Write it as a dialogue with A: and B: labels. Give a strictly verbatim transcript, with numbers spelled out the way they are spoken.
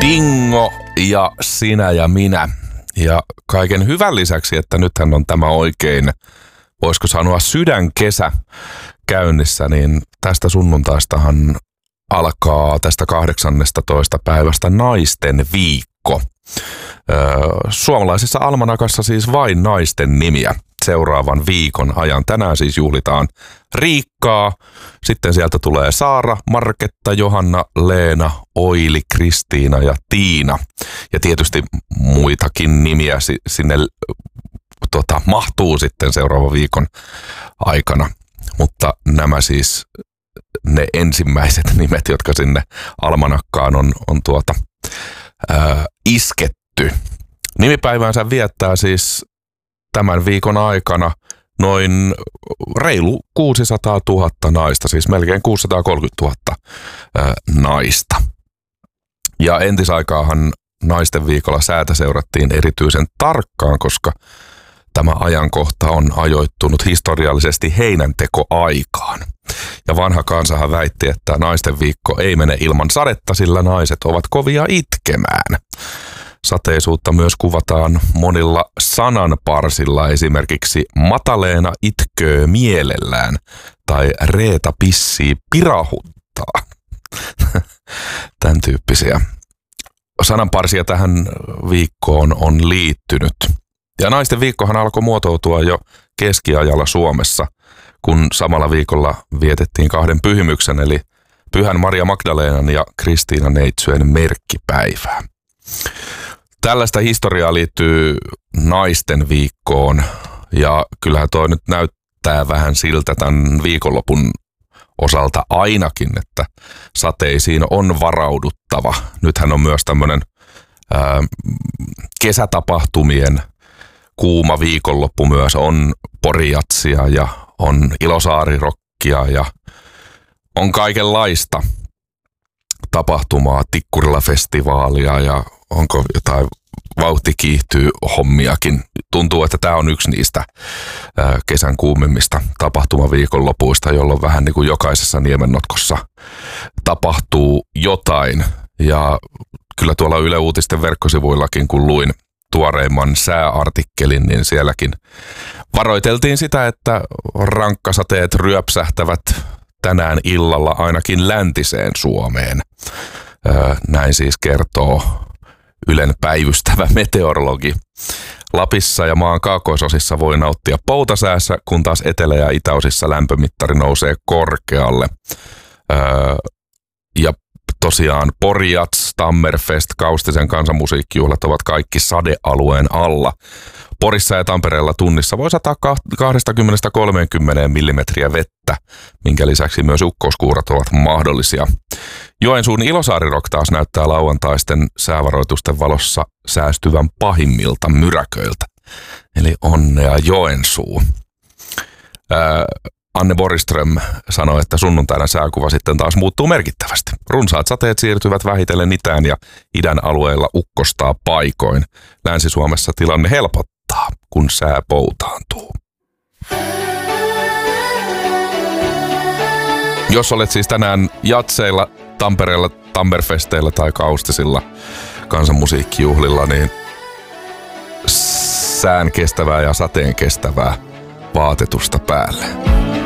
A: Ingo ja sinä ja minä. Ja kaiken hyvän lisäksi, että nythän on tämä oikein, voisiko sanoa sydänkesä käynnissä, niin tästä sunnuntaistahan alkaa tästä kahdeksannestatoista päivästä naisten viikko. Öö, suomalaisessa almanakassa siis vain naisten nimiä seuraavan viikon ajan. Tänään siis juhlitaan Riikkaa, sitten sieltä tulee Saara, Marketta, Johanna, Leena, Oili, Kristiina ja Tiina. Ja tietysti muitakin nimiä sinne tota, mahtuu sitten seuraavan viikon aikana. Mutta nämä siis ne ensimmäiset nimet, jotka sinne almanakkaan on, on tuota, ää, isketty. Nimipäivänsä viettää siis tämän viikon aikana noin reilu kuusisataatuhatta naista, siis melkein kuusisataakolmekymmentätuhatta ää, naista. Ja entisaikaahan naisten viikolla säätä seurattiin erityisen tarkkaan, koska tämä ajankohta on ajoittunut historiallisesti heinäntekoaikaan. Ja vanha kansahan väitti, että naisten viikko ei mene ilman sadetta, sillä naiset ovat kovia itkemään. Sateisuutta myös kuvataan monilla sananparsilla, esimerkiksi Mataleena itköö mielellään tai Reeta pissii pirahuttaa. Tämän tyyppisiä sananparsia tähän viikkoon on liittynyt. Ja naisten viikkohan alkoi muotoutua jo keskiajalla Suomessa, kun samalla viikolla vietettiin kahden pyhimyksen, eli Pyhän Maria Magdalenan ja Kristiina Neitsyen merkkipäivää. Tällaista historiaa liittyy naisten viikkoon, ja kyllähän toi nyt näyttää vähän siltä tämän viikonlopun osalta ainakin, että sateisiin on varauduttava. Nythän on myös tämmöinen ää, kesätapahtumien kuuma viikonloppu myös, on Porijatsia ja on Ilosaarirokkia ja on kaikenlaista tapahtumaa, Tikkurila-festivaalia ja onko jotain vauhti kiihtyy hommiakin. Tuntuu, että tämä on yksi niistä ää, kesän kuumimmista tapahtumaviikonlopuista, jolloin vähän niin kuin jokaisessa niemennotkossa tapahtuu jotain. Ja kyllä tuolla Yle Uutisten verkkosivuillakin, kun luin tuoreimman sääartikkelin, niin sielläkin varoiteltiin sitä, että rankkasateet ryöpsähtävät tänään illalla ainakin läntiseen Suomeen. Öö, näin siis kertoo Ylen päivystävä meteorologi. Lapissa ja maan kaakkoisosissa voi nauttia poutasäässä, kun taas etelä- ja itäosissa lämpömittari nousee korkealle. Öö, ja tosiaan Porijats, Tammerfest, Kaustisen kansanmusiikkijuhlat ovat kaikki sadealueen alla. Porissa ja Tampereella tunnissa voi sataa kaksikymmentä kolmekymmentä millimetriä vettä, minkä lisäksi myös ukkouskuurat ovat mahdollisia. Joensuun Ilosaarirock taas näyttää lauantaisten säävaroitusten valossa säästyvän pahimmilta myräköiltä. Eli onnea Joensuu. Ää, Anne Borgström sanoi, että sunnuntaina sääkuva sitten taas muuttuu merkittävästi. Runsaat sateet siirtyvät vähitellen itään ja idän alueella ukkostaa paikoin. Länsi-Suomessa tilanne helpottaa, kun sää poutaantuu. Jos olet siis tänään jatseilla, Tampereella, Tammerfesteillä tai Kaustisilla kansanmusiikkijuhlilla, niin sään kestävää ja sateen kestävää vaatetusta päälle.